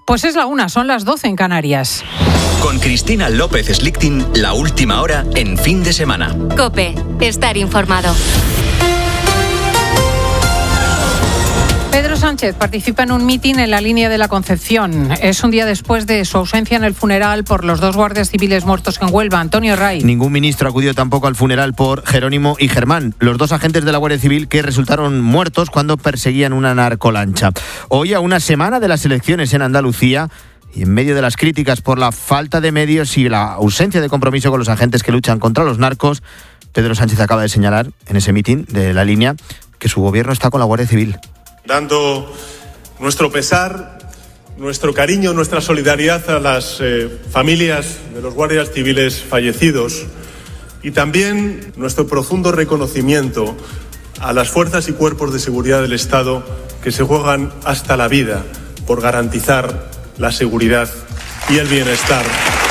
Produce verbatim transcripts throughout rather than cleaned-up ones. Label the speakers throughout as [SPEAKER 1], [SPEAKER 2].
[SPEAKER 1] Pues es la una, son las doce en Canarias.
[SPEAKER 2] Con Cristina López Slichting, la última hora en Fin de Semana.
[SPEAKER 3] COPE, estar informado.
[SPEAKER 1] Pedro Sánchez participa en un mitin en la línea de la Concepción. Es un día después de su ausencia en el funeral por los dos guardias civiles muertos en Huelva. Antonio Ray.
[SPEAKER 4] Ningún ministro acudió tampoco al funeral por Jerónimo y Germán, los dos agentes de la Guardia Civil que resultaron muertos cuando perseguían una narcolancha. Hoy, a una semana de las elecciones en Andalucía, y en medio de las críticas por la falta de medios y la ausencia de compromiso con los agentes que luchan contra los narcos, Pedro Sánchez acaba de señalar en ese mitin de la línea que su gobierno está con la Guardia Civil.
[SPEAKER 5] Dando nuestro pesar, nuestro cariño, nuestra solidaridad a las eh, familias de los guardias civiles fallecidos y también nuestro profundo reconocimiento a las fuerzas y cuerpos de seguridad del Estado que se juegan hasta la vida por garantizar la seguridad y el bienestar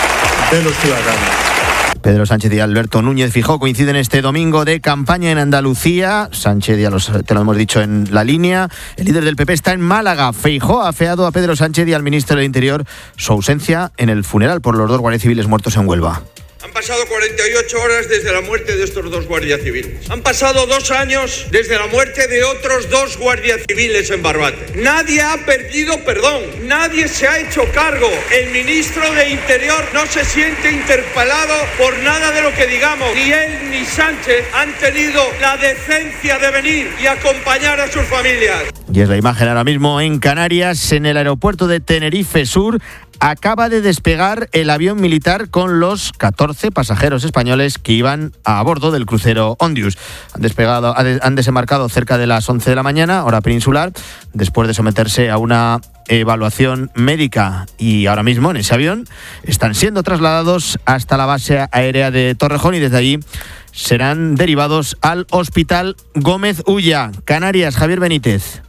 [SPEAKER 5] de los ciudadanos.
[SPEAKER 4] Pedro Sánchez y Alberto Núñez Feijóo coinciden este domingo de campaña en Andalucía. Sánchez, ya los, te lo hemos dicho en la línea. El líder del P P está en Málaga. Feijóo ha afeado a Pedro Sánchez y al ministro del Interior su ausencia en el funeral por los dos guardias civiles muertos en Huelva.
[SPEAKER 6] Han pasado cuarenta y ocho horas desde la muerte de estos dos guardias civiles. Han pasado dos años desde la muerte de otros dos guardias civiles en Barbate. Nadie ha perdido perdón. Nadie se ha hecho cargo. El ministro de Interior no se siente interpelado por nada de lo que digamos. Ni él ni Sánchez han tenido la decencia de venir y acompañar a sus familias.
[SPEAKER 4] Y es la imagen ahora mismo en Canarias, en el aeropuerto de Tenerife Sur. Acaba de despegar el avión militar con los catorce pasajeros españoles que iban a bordo del crucero Ondius. Han despegado, han desembarcado cerca de las once de la mañana, hora peninsular, después de someterse a una evaluación médica. Y ahora mismo en ese avión están siendo trasladados hasta la base aérea de Torrejón y desde allí serán derivados al Hospital Gómez Ulla. Canarias, Javier Benítez.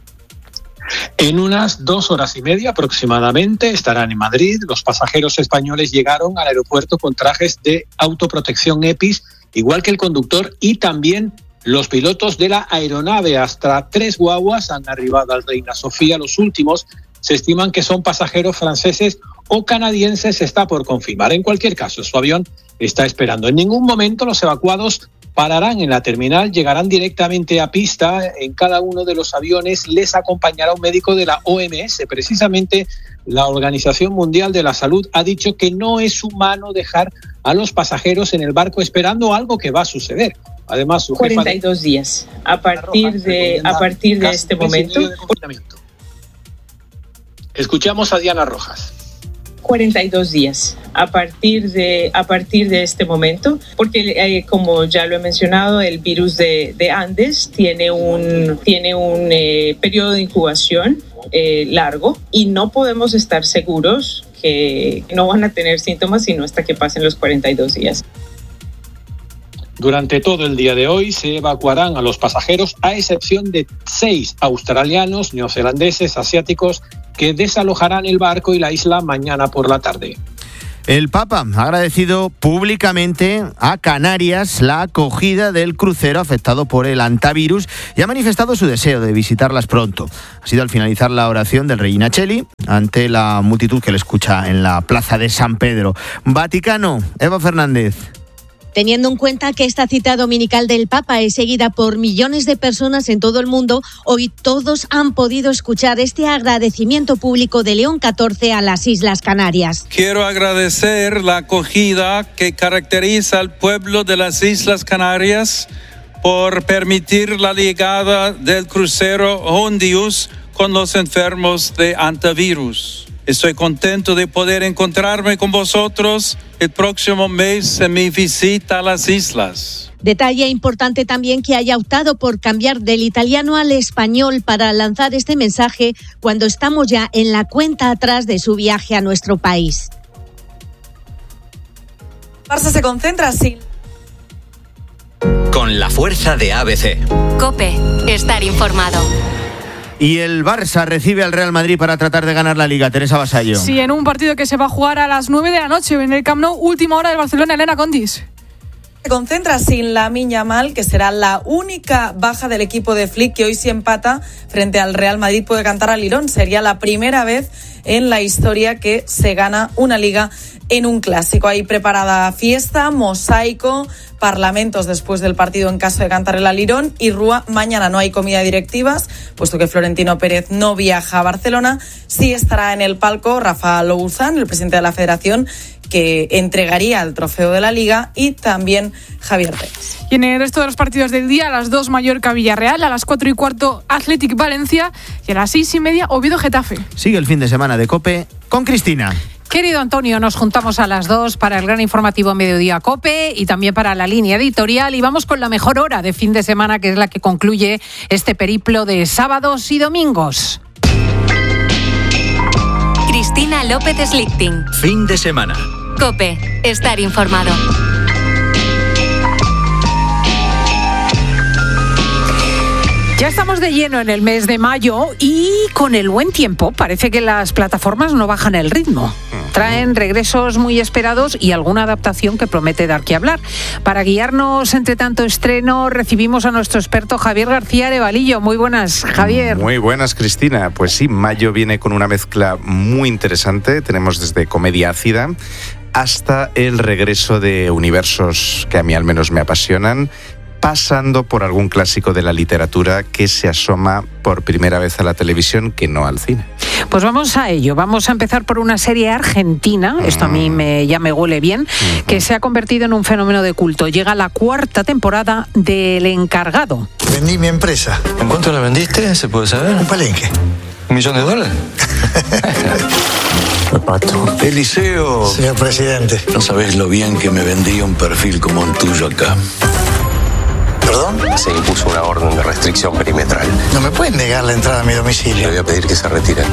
[SPEAKER 7] En unas dos horas y media aproximadamente estarán en Madrid. Los pasajeros españoles llegaron al aeropuerto con trajes de autoprotección EPIs, igual que el conductor y también los pilotos de la aeronave. Hasta tres guaguas han arribado al Reina Sofía. Los últimos se estiman que son pasajeros franceses o canadienses. Está por confirmar. En cualquier caso, su avión está esperando. En ningún momento los evacuados pararán en la terminal, llegarán directamente a pista. En cada uno de los aviones les acompañará un médico de la O M S. Precisamente la Organización Mundial de la Salud ha dicho que no es humano dejar a los pasajeros en el barco esperando algo que va a suceder. Además, su
[SPEAKER 8] cuarenta y dos
[SPEAKER 7] jefa de...
[SPEAKER 8] días a partir de a partir de este momento. De
[SPEAKER 7] Escuchamos a Diana Rojas.
[SPEAKER 8] cuarenta y dos días a partir de a partir de este momento, porque eh, como ya lo he mencionado, el virus de, de Andes tiene un tiene un eh, periodo de incubación eh, largo y no podemos estar seguros que no van a tener síntomas sino hasta que pasen los cuarenta y dos días.
[SPEAKER 7] Durante todo el día de hoy se evacuarán a los pasajeros, a excepción de seis australianos, neozelandeses, asiáticos, que desalojarán el barco y la isla mañana por la tarde.
[SPEAKER 4] El Papa ha agradecido públicamente a Canarias la acogida del crucero afectado por el hantavirus y ha manifestado su deseo de visitarlas pronto. Ha sido al finalizar la oración del rey Nacheli ante la multitud que le escucha en la plaza de San Pedro. Vaticano, Eva Fernández.
[SPEAKER 9] Teniendo en cuenta que esta cita dominical del Papa es seguida por millones de personas en todo el mundo, hoy todos han podido escuchar este agradecimiento público de León catorce a las Islas Canarias.
[SPEAKER 10] Quiero agradecer la acogida que caracteriza al pueblo de las Islas Canarias por permitir la llegada del crucero Ondius con los enfermos de hantavirus. Estoy contento de poder encontrarme con vosotros el próximo mes en mi visita a las islas.
[SPEAKER 9] Detalle importante también que haya optado por cambiar del italiano al español para lanzar este mensaje cuando estamos ya en la cuenta atrás de su viaje a nuestro país.
[SPEAKER 11] Barça se concentra así.
[SPEAKER 2] Con la fuerza de A B C.
[SPEAKER 3] COPE, estar informado.
[SPEAKER 4] Y el Barça recibe al Real Madrid para tratar de ganar la Liga. Teresa Vasallo.
[SPEAKER 1] Sí, en un partido que se va a jugar a las nueve de la noche en el Camp Nou, última hora del Barcelona, Elena Condis.
[SPEAKER 11] Se concentra sin Lamine Yamal, que será la única baja del equipo de Flick, que hoy si empata frente al Real Madrid puede cantar al Lirón. Sería la primera vez en la historia que se gana una liga en un clásico. Hay preparada fiesta, mosaico, parlamentos después del partido en caso de cantar el Alirón y Rúa. Mañana no hay comida de directivas, puesto que Florentino Pérez no viaja a Barcelona. Sí estará en el palco Rafa Louzán, el presidente de la Federación, que entregaría el trofeo de la Liga, y también Javier Tebas.
[SPEAKER 12] Y en el resto de los partidos del día, a las dos Mallorca Villarreal, a las cuatro y cuarto Athletic Valencia y a las seis y media Oviedo Getafe.
[SPEAKER 4] Sigue el fin de semana de COPE con Cristina.
[SPEAKER 1] Querido Antonio, nos juntamos a las dos para el gran informativo Mediodía COPE y también para la línea editorial, y vamos con la mejor hora de fin de semana, que es la que concluye este periplo de sábados y domingos.
[SPEAKER 3] Cristina López Slichting.
[SPEAKER 2] Fin de semana.
[SPEAKER 3] COPE. Estar informado.
[SPEAKER 1] Ya estamos de lleno en el mes de mayo y con el buen tiempo parece que las plataformas no bajan el ritmo. Traen regresos muy esperados y alguna adaptación que promete dar que hablar. Para guiarnos entre tanto estreno, recibimos a nuestro experto Javier García Arevalillo. Muy buenas, Javier.
[SPEAKER 13] Muy buenas, Cristina. Pues sí, mayo viene con una mezcla muy interesante. Tenemos desde comedia ácida hasta el regreso de universos que a mí al menos me apasionan, pasando por algún clásico de la literatura que se asoma por primera vez a la televisión, que no al cine.
[SPEAKER 1] Pues vamos a ello. Vamos a empezar por una serie argentina, esto a mí me, ya me huele bien, uh-huh. que se ha convertido en un fenómeno de culto. Llega la cuarta temporada de El Encargado.
[SPEAKER 14] Vendí mi empresa.
[SPEAKER 15] ¿En cuánto la vendiste? ¿Se puede saber?
[SPEAKER 14] Un palenque.
[SPEAKER 15] ¿Un millón de dólares?
[SPEAKER 14] Pato.
[SPEAKER 15] Eliseo.
[SPEAKER 14] Señor presidente.
[SPEAKER 15] No sabés lo bien que me vendía un perfil como el tuyo acá.
[SPEAKER 14] ¿Perdón?
[SPEAKER 16] Se impuso una orden de restricción perimetral.
[SPEAKER 14] No me pueden negar la entrada a mi domicilio.
[SPEAKER 16] Le voy a pedir que se retire.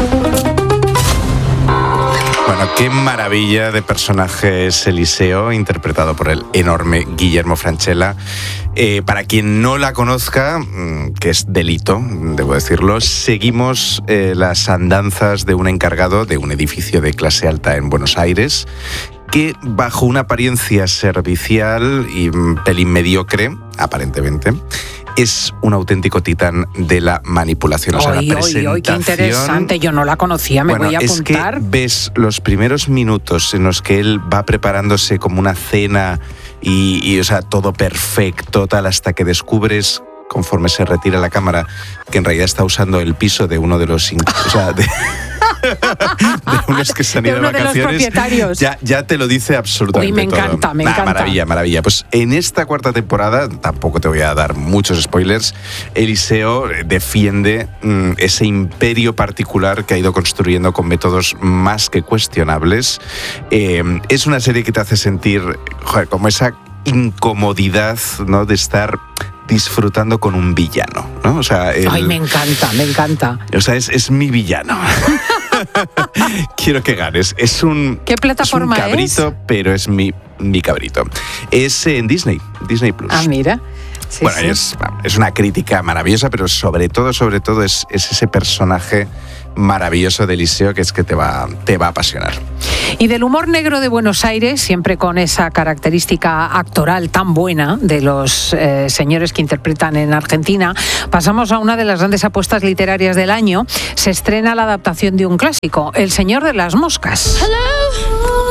[SPEAKER 13] Bueno, qué maravilla de personaje es Eliseo, interpretado por el enorme Guillermo Francella. Eh, para quien no la conozca, que es delito, debo decirlo, seguimos eh, las andanzas de un encargado de un edificio de clase alta en Buenos Aires, que bajo una apariencia servicial y un pelín mediocre, aparentemente, es un auténtico titán de la manipulación. O sea,
[SPEAKER 1] oy,
[SPEAKER 13] la presentación...
[SPEAKER 1] Oy, oy, qué interesante, yo no la conocía, me
[SPEAKER 13] bueno,
[SPEAKER 1] voy a apuntar.
[SPEAKER 13] Es que ves los primeros minutos en los que él va preparándose como una cena y, y o sea, todo perfecto, tal, hasta que descubres, conforme se retira la cámara, que en realidad está usando el piso de uno de los... O sea, de... de unos que se han ido de, de vacaciones, ya, ya te lo dice absolutamente
[SPEAKER 1] Uy, me
[SPEAKER 13] todo.
[SPEAKER 1] encanta, me
[SPEAKER 13] nah,
[SPEAKER 1] encanta.
[SPEAKER 13] Maravilla, maravilla. Pues en esta cuarta temporada, tampoco te voy a dar muchos spoilers, Eliseo defiende mm, ese imperio particular que ha ido construyendo con métodos más que cuestionables. Eh, es una serie que te hace sentir, joder, como esa incomodidad, ¿no?, de estar disfrutando con un villano, ¿no? O sea, el,
[SPEAKER 1] ay, me encanta, me encanta.
[SPEAKER 13] O sea, es, es mi villano. Quiero que ganes. Es un,
[SPEAKER 1] ¿qué plataforma
[SPEAKER 13] es? Un cabrito,
[SPEAKER 1] es?
[SPEAKER 13] pero es mi, mi cabrito. Es en Disney, Disney Plus.
[SPEAKER 1] Ah, mira. Sí,
[SPEAKER 13] bueno,
[SPEAKER 1] sí.
[SPEAKER 13] Es, es una crítica maravillosa, pero sobre todo, sobre todo, es, es ese personaje maravilloso de Eliseo que es que te va, te va a apasionar.
[SPEAKER 1] Y del humor negro de Buenos Aires, siempre con esa característica actoral tan buena de los eh, señores que interpretan en Argentina, pasamos a una de las grandes apuestas literarias del año. Se estrena la adaptación de un clásico, El Señor de las Moscas.
[SPEAKER 17] Hello.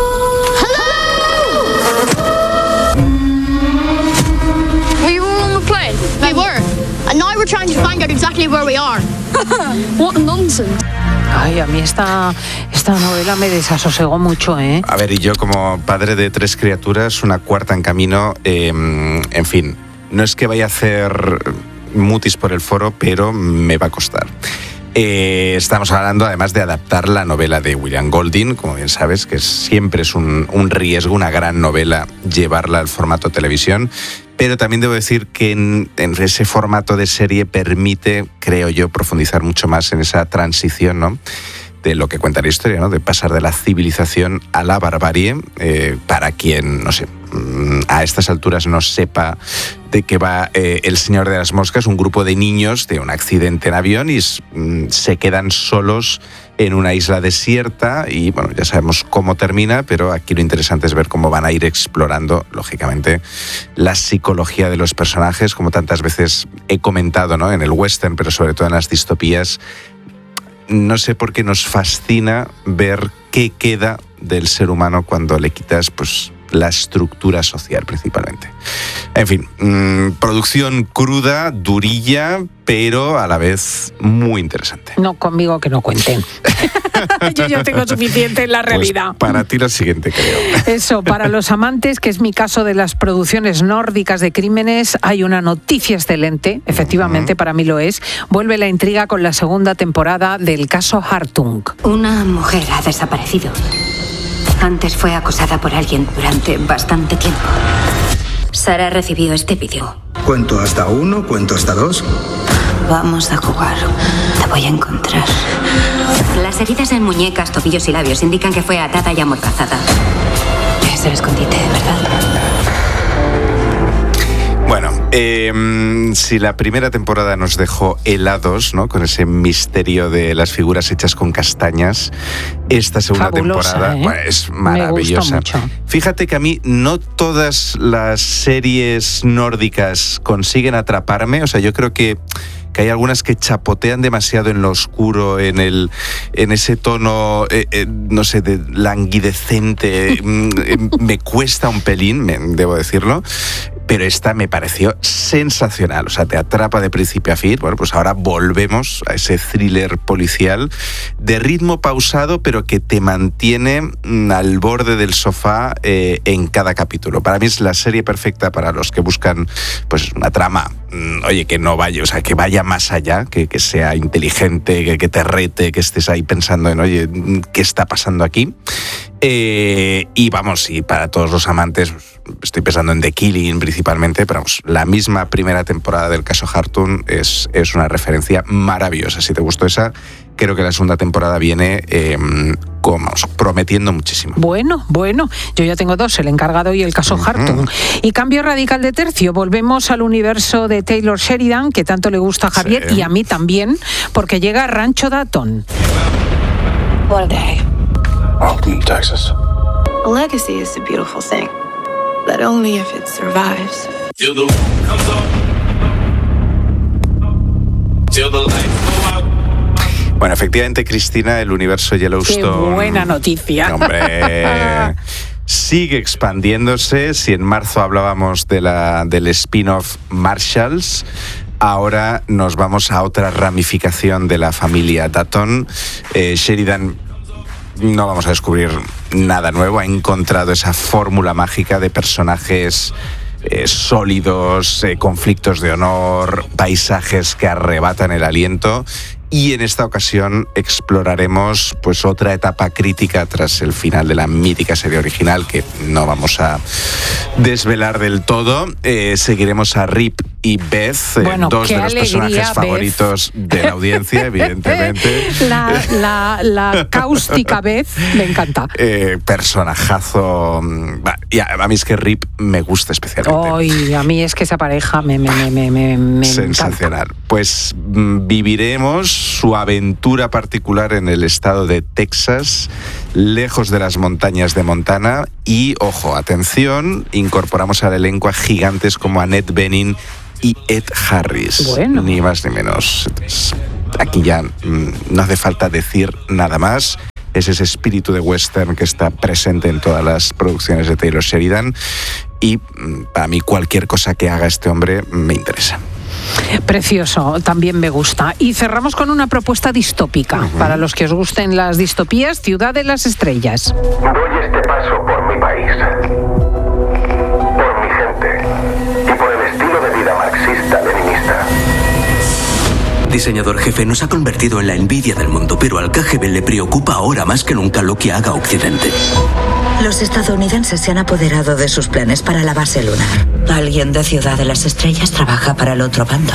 [SPEAKER 17] And now we're trying to find out exactly where we are. What nonsense.
[SPEAKER 1] Ay, a mí esta, esta novela me desasosegó mucho, ¿eh?
[SPEAKER 13] A ver, y yo como padre de tres criaturas, una cuarta en camino, eh, en fin, no es que vaya a hacer mutis por el foro, pero me va a costar. Eh, estamos hablando además de adaptar la novela de William Golding, como bien sabes, que siempre es un, un riesgo, una gran novela, llevarla al formato televisión. Pero también debo decir que en, en ese formato de serie permite, creo yo, profundizar mucho más en esa transición, ¿no?, de lo que cuenta la historia, ¿no?, de pasar de la civilización a la barbarie, eh, para quien, no sé, a estas alturas no sepa de qué va eh, El Señor de las Moscas, un grupo de niños de un accidente en avión y mm, se quedan solos en una isla desierta y bueno, ya sabemos cómo termina, pero aquí lo interesante es ver cómo van a ir explorando, lógicamente, la psicología de los personajes, como tantas veces he comentado, ¿no?, en el western, pero sobre todo en las distopías. No sé por qué nos fascina ver qué queda del ser humano cuando le quitas, pues, la estructura social principalmente. En fin, mmm, producción cruda, durilla, pero a la vez muy interesante.
[SPEAKER 1] No, conmigo que no cuenten. Yo ya tengo suficiente en la realidad.
[SPEAKER 13] Pues para ti la siguiente, creo.
[SPEAKER 1] Eso, para los amantes, que es mi caso de las producciones nórdicas de crímenes, hay una noticia excelente, efectivamente, uh-huh. para mí lo es. Vuelve la intriga con la segunda temporada del caso Hartung.
[SPEAKER 18] Una mujer ha desaparecido. Antes fue acosada por alguien durante bastante tiempo. Sara recibió este vídeo.
[SPEAKER 19] ¿Cuento hasta uno? ¿Cuento hasta dos?
[SPEAKER 18] Vamos a jugar. Te voy a encontrar. Las heridas en muñecas, tobillos y labios indican que fue atada y amordazada. Es el escondite, ¿verdad?
[SPEAKER 13] Bueno, eh, si la primera temporada nos dejó helados, ¿no?, con ese misterio de las figuras hechas con castañas, esta segunda
[SPEAKER 1] Fabulosa,
[SPEAKER 13] temporada
[SPEAKER 1] ¿eh?
[SPEAKER 13] bueno, es maravillosa.
[SPEAKER 1] Me gusta mucho.
[SPEAKER 13] Fíjate que a mí no todas las series nórdicas consiguen atraparme, o sea, yo creo que que hay algunas que chapotean demasiado en lo oscuro, en el en ese tono, eh, eh, no sé, de languidecente. Me cuesta un pelín, me, debo decirlo, pero esta me pareció sensacional. O sea, te atrapa de principio a fin. Bueno, pues ahora volvemos a ese thriller policial de ritmo pausado, pero que te mantiene al borde del sofá eh, en cada capítulo. Para mí es la serie perfecta para los que buscan, pues, una trama, oye, que no vaya, o sea, que vaya más allá, que, que sea inteligente, que, que te rete, que estés ahí pensando en, oye, ¿qué está pasando aquí? Eh, y vamos, y para todos los amantes, estoy pensando en The Killing principalmente, pero vamos, la misma primera temporada del caso Hartung es, es una referencia maravillosa. Si te gustó esa, creo que la segunda temporada viene eh, como, vamos, prometiendo muchísimo.
[SPEAKER 1] Bueno, bueno, yo ya tengo dos, El Encargado y El caso uh-huh. Hartung. Y cambio radical de tercio, volvemos al universo de Taylor Sheridan, que tanto le gusta a Javier sí. y a mí también, porque llega a Rancho Dayton.
[SPEAKER 20] What a day.
[SPEAKER 15] Austin, Texas.
[SPEAKER 20] A legacy is a beautiful thing, but only if it survives.
[SPEAKER 15] Till the moon comes up. Till the lights go out.
[SPEAKER 13] Bueno, efectivamente, Cristina, el universo Yellowstone...
[SPEAKER 1] ¡Qué buena noticia!
[SPEAKER 13] ¡Hombre! Sigue expandiéndose. Si en marzo hablábamos de la, del spin-off Marshalls, ahora nos vamos a otra ramificación de la familia Dayton. Eh, Sheridan... No vamos a descubrir nada nuevo. Ha encontrado esa fórmula mágica de personajes eh, sólidos, eh, conflictos de honor, paisajes que arrebatan el aliento. Y en esta ocasión exploraremos, pues, otra etapa crítica tras el final de la mítica serie original, que no vamos a desvelar del todo. Eh, seguiremos a Rip y Beth, eh,
[SPEAKER 1] bueno,
[SPEAKER 13] dos de los
[SPEAKER 1] alegría,
[SPEAKER 13] personajes
[SPEAKER 1] Beth.
[SPEAKER 13] favoritos de la audiencia, evidentemente.
[SPEAKER 1] La, la, la cáustica Beth, me encanta.
[SPEAKER 13] Eh, personajazo. Y a, a mí es que Rip me gusta especialmente.
[SPEAKER 1] Ay, a mí es que esa pareja me, me, me, me, me
[SPEAKER 13] sensacional.
[SPEAKER 1] encanta.
[SPEAKER 13] Pues mm, viviremos su aventura particular en el estado de Texas, lejos de las montañas de Montana. Y, ojo, atención, incorporamos al elenco a gigantes como Annette Bening y Ed Harris.
[SPEAKER 1] Bueno.
[SPEAKER 13] Ni más ni menos. Aquí ya mmm, no hace falta decir nada más. Es ese espíritu de western que está presente en todas las producciones de Taylor Sheridan. Y mmm, para mí cualquier cosa que haga este hombre me interesa.
[SPEAKER 1] Precioso, también me gusta. Y cerramos con una propuesta distópica. Uh-huh. Para los que os gusten las distopías, Ciudad de las Estrellas.
[SPEAKER 21] Doy este paso por mi país, por mi gente y por el estilo de vida marxista-leninista.
[SPEAKER 22] Diseñador jefe, nos ha convertido en la envidia del mundo, pero al K G B le preocupa ahora más que nunca lo que haga Occidente.
[SPEAKER 23] Los estadounidenses se han apoderado de sus planes para la base lunar. Alguien de Ciudad de las Estrellas trabaja para el otro bando.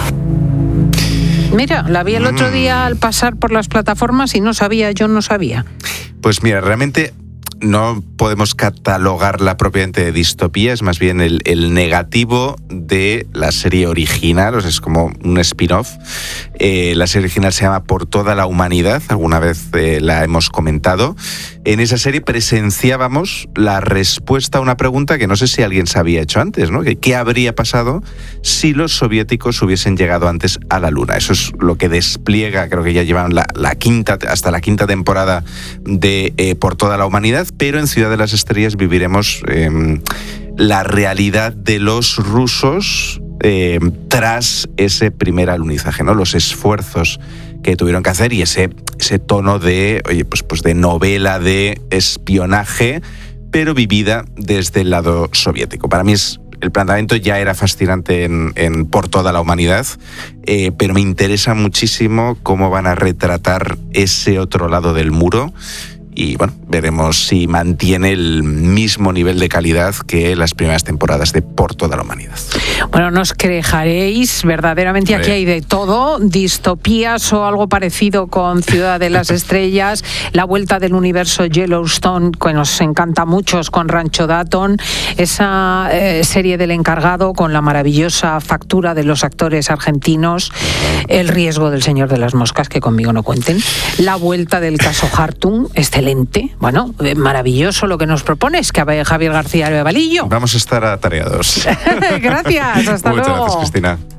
[SPEAKER 1] Mira, la vi el otro día al pasar por las plataformas y no sabía, yo no sabía.
[SPEAKER 13] Pues mira, realmente no podemos catalogarla propiamente de distopía, es más bien el, el negativo de la serie original, o sea, es como un spin-off. Eh, la serie original se llama Por toda la humanidad, alguna vez eh, la hemos comentado. En esa serie presenciábamos la respuesta a una pregunta que no sé si alguien se había hecho antes, ¿no? ¿Qué habría pasado si los soviéticos hubiesen llegado antes a la Luna? Eso es lo que despliega, creo que ya llevan la, la quinta, hasta la quinta temporada de eh, Por toda la humanidad, pero en Ciudad de las Estrellas viviremos eh, la realidad de los rusos eh, tras ese primer alunizaje, ¿no? Los esfuerzos que tuvieron que hacer y ese, ese tono de, oye, pues, pues de novela de espionaje, pero vivida desde el lado soviético. Para mí es, el planteamiento ya era fascinante en, en Por toda la humanidad, eh, pero me interesa muchísimo cómo van a retratar ese otro lado del muro. Y bueno, veremos si mantiene el mismo nivel de calidad que las primeras temporadas de Por toda la humanidad.
[SPEAKER 1] Bueno, no os quejaréis, verdaderamente aquí hay de todo, distopías o algo parecido con Ciudad de las Estrellas, la vuelta del universo Yellowstone, que nos encanta a muchos, con Rancho Dayton, esa eh, serie del Encargado con la maravillosa factura de los actores argentinos, El riesgo del Señor de las Moscas, que conmigo no cuenten, la vuelta del caso Hartung, excelente, bueno, maravilloso lo que nos propones, que Javier García Valillo.
[SPEAKER 13] Vamos a estar atareados.
[SPEAKER 1] Gracias, hasta
[SPEAKER 13] Muchas
[SPEAKER 1] luego.
[SPEAKER 13] gracias, Cristina.